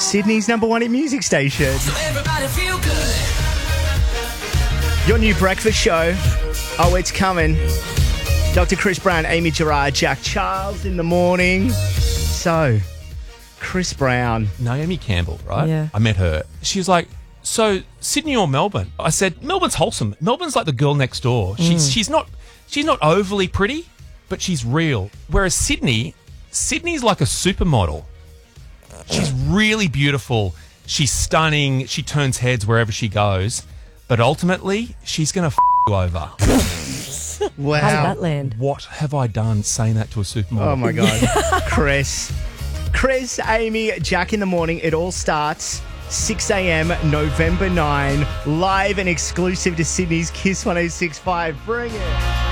Sydney's number one hit music station. So everybody feel good. Your new breakfast show. Oh, it's coming. Dr. Chris Brown, Amy Gerard, Jack Charles in the morning. So, Chris Brown. Naomi Campbell, right? Yeah. I met her. She was like, so Sydney or Melbourne? I said, Melbourne's wholesome. Melbourne's like the girl next door. She's not overly pretty, but she's real. Whereas Sydney's like a supermodel. She's really beautiful. She's stunning. She turns heads wherever she goes. But ultimately, she's going to you over. Wow. How did that land? What have I done saying that to a supermodel? Oh, my God. Chris, Amy, Jack in the morning. It all starts 6 a.m. November 9, live and exclusive to Sydney's Kiss 106.5. Bring it.